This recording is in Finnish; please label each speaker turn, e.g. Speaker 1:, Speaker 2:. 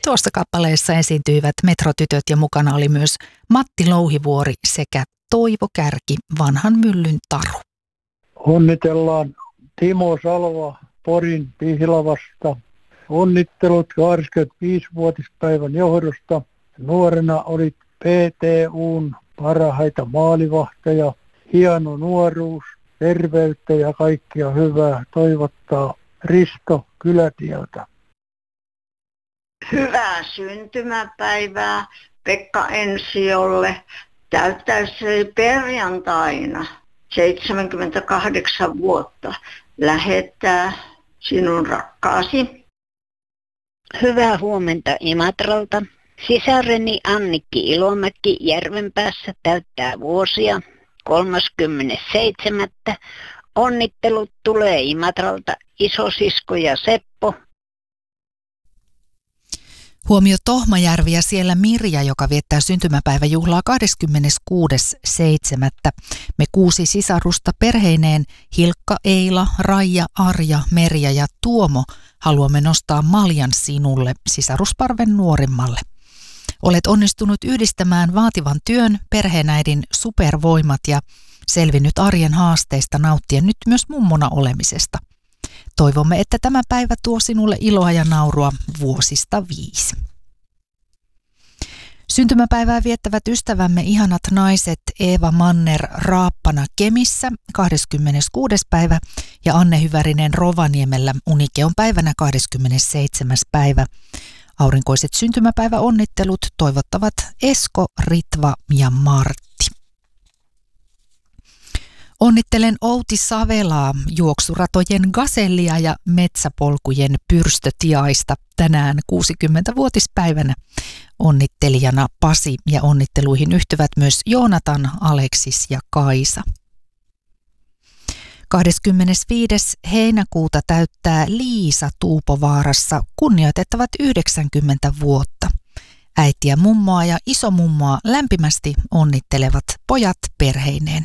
Speaker 1: Tuossa kappaleessa esiintyivät Metrotytöt ja mukana oli myös Matti Louhivuori sekä Toivo Kärki, Vanhan myllyn taru.
Speaker 2: Onnitellaan Timo Salva Porin Pihlavasta. Onnittelut 25-vuotispäivän johdosta. Nuorena olit PTU:n parhaita maalivahteja. Hieno nuoruus, terveyttä ja kaikkia hyvää toivottaa Risto Kylätieltä.
Speaker 3: Hyvää syntymäpäivää Pekka Ensiolle. Täyttäisi perjantaina 78 vuotta. Lähettää sinun rakkaasi.
Speaker 4: Hyvää huomenta Imatralta. Sisareni Annikki Ilomäki Järvenpäässä täyttää vuosia 37. Onnittelut tulee Imatralta isosisko ja Seppo.
Speaker 1: Huomio Tohmajärvi ja siellä Mirja, joka viettää syntymäpäiväjuhlaa 26.7. Me 6 sisarusta perheineen Hilkka, Eila, Raija, Arja, Merja ja Tuomo haluamme nostaa maljan sinulle, sisarusparven nuorimmalle. Olet onnistunut yhdistämään vaativan työn, perheenäidin supervoimat ja selvinnyt arjen haasteista nauttien nyt myös mummona olemisesta. Toivomme, että tämä päivä tuo sinulle iloa ja naurua vuosista 5. Syntymäpäivää viettävät ystävämme ihanat naiset Eeva Manner Raappana Kemissä 26. päivä ja Anne Hyvärinen Rovaniemellä Unikeon päivänä 27. päivä. Aurinkoiset syntymäpäiväonnittelut toivottavat Esko, Ritva ja Martti. Onnittelen Outi Savelaa, juoksuratojen gasellia ja metsäpolkujen pyrstötiaista tänään 60-vuotispäivänä. Onnittelijana Pasi ja onnitteluihin yhtyvät myös Joonatan, Aleksis ja Kaisa. 25. heinäkuuta täyttää Liisa Tuupovaarassa kunnioitettavat 90 vuotta. Äitiä, mummoa ja isomummoa lämpimästi onnittelevat pojat perheineen.